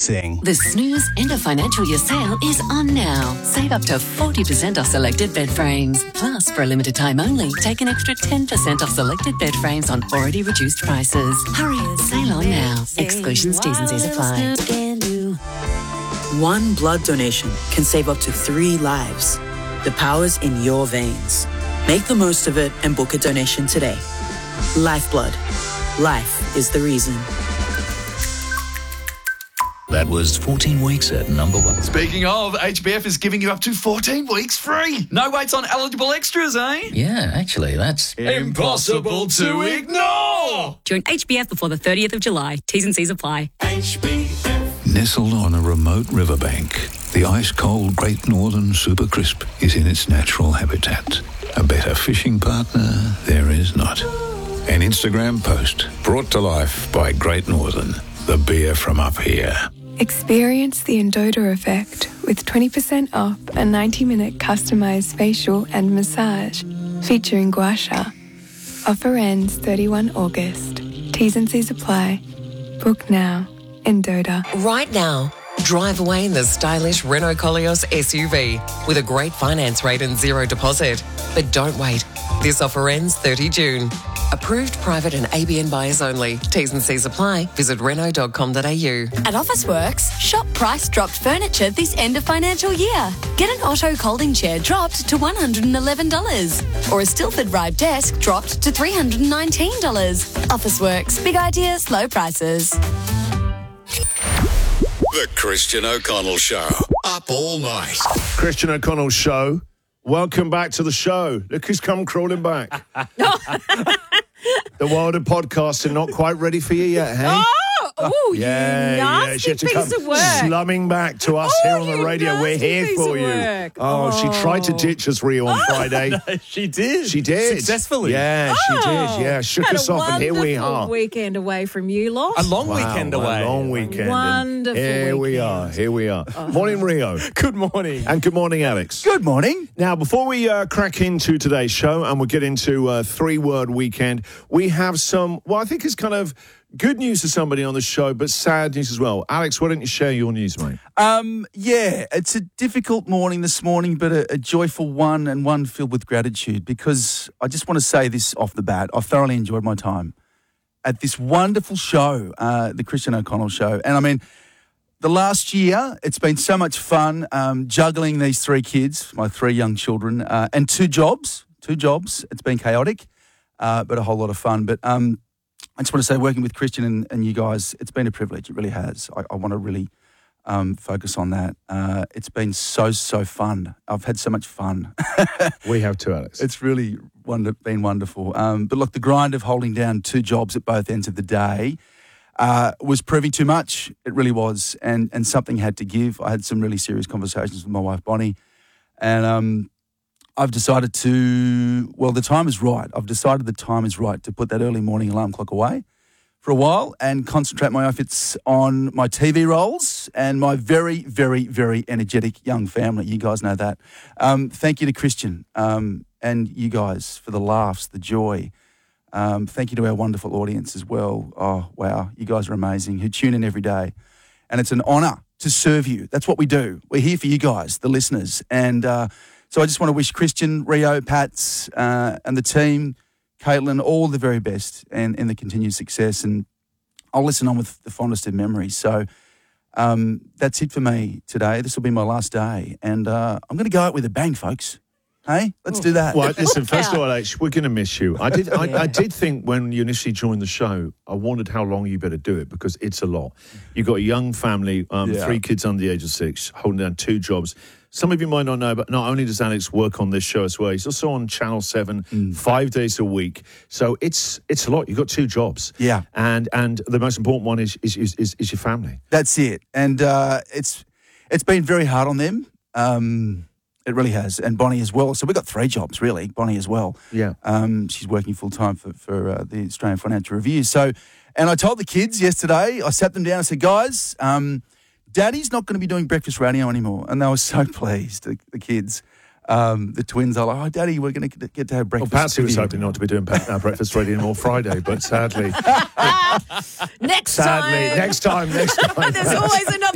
pricing. The Snooze End of Financial Year sale is on now. Save up to 40% off selected bed frames. Plus, for a limited time only, take an extra 10% off selected bed frames on already reduced prices. Hurry, sale on now. Exclusions, T's and C's apply. One blood donation can save up to 3 lives. The power's in your veins. Make the most of it and book a donation today. Lifeblood. Life is the reason. That was 14 weeks at number 1. Speaking of, HBF is giving you up to 14 weeks free. No waits on eligible extras, eh? Yeah, actually, that's impossible to ignore. Join HBF before the 30th of July. T's and C's apply. Nestled on a remote riverbank, the ice-cold Great Northern Super Crisp is in its natural habitat. A better fishing partner there is not. An Instagram post brought to life by Great Northern, the beer from up here. Experience the Endota effect with 20% off a 90-minute customised facial and massage featuring gua sha. Offer ends 31 August. T's and C's apply. Book now. Endota. Right now, drive away in the stylish Renault Koleos SUV with a great finance rate and zero deposit. But don't wait. This offer ends 30 June. Approved private and ABN buyers only. T's and C's apply. Visit Renault.com.au. At Officeworks, shop price dropped furniture this end of financial year. Get an Otto Colding chair dropped to $111. Or a Stilford Ride desk dropped to $319. Officeworks. Big ideas, low prices. The Christian O'Connell Show. Up all night. Christian O'Connell Show. Welcome back to the show. Look who's come crawling back. The world of podcasting not quite ready for you yet, hey? Oh, you nasty piece of work. Slumming back to us here on the radio. We're here for you. She tried to ditch us, Rio, on Friday. She did. She did. Successfully. Yeah, she did. Yeah, shook us off, and here we are. A wonderful weekend away from you lot. A long weekend away. A long weekend. Wonderful Here we are. Here we are. Morning, Rio. Good morning. And good morning, Alex. Good morning. Now, before we crack into today's show, and we'll get into a 3-word weekend, we have some, I think it's kind of good news to somebody on the show, but sad news as well. Alex, why don't you share your news, mate? Yeah, it's a difficult morning this morning, but a joyful one, and one filled with gratitude, because I just want to say this off the bat. I thoroughly enjoyed my time at this wonderful show, the Christian O'Connell Show. And I mean, the last year, it's been so much fun juggling these 3 kids, my 3 young children, and 2 jobs. It's been chaotic, but a whole lot of fun. But I just want to say, working with Christian and you guys, it's been a privilege. It really has. I want to really focus on that. It's been so fun. I've had so much fun. We have too, Alex. It's really been wonderful. But look, the grind of holding down 2 jobs at both ends of the day was proving too much. It really was. And something had to give. I had some really serious conversations with my wife, Bonnie. And I've decided the time is right. I've decided the time is right to put that early morning alarm clock away for a while and concentrate my efforts on my TV roles and my very, very, very energetic young family. You guys know that. Thank you to Christian and you guys for the laughs, the joy. Thank you to our wonderful audience as well. Oh, wow, you guys are amazing, who tune in every day. And it's an honour to serve you. That's what we do. We're here for you guys, the listeners. And so I just want to wish Christian, Rio, Pats, and the team, Caitlin, all the very best and the continued success. And I'll listen on with the fondest of memories. So that's it for me today. This will be my last day. And I'm going to go out with a bang, folks. Hey, let's do that. Well, listen, first of all, Alex, we're going to miss you. I did think when you initially joined the show, I wondered how long you better do it, because it's a lot. You've got a young family, 3 kids under the age of 6, holding down 2 jobs. Some of you might not know, but not only does Alex work on this show as well, he's also on Channel 7 5 days a week. So it's a lot. You've got 2 jobs. Yeah. And the most important one is your family. That's it. And it's been very hard on them. It really has. And Bonnie as well. So we've got 3 jobs, really. Bonnie as well. Yeah. She's working full-time for the Australian Financial Review. So, and I told the kids yesterday, I sat them down and said, guys, Daddy's not going to be doing breakfast radio anymore. And they were so pleased, the kids. The twins are like, oh, Daddy, we're going to get to have breakfast. Well, Patsy was hoping not to be doing breakfast radio anymore Friday, but sadly. Next time. Next time. There's always another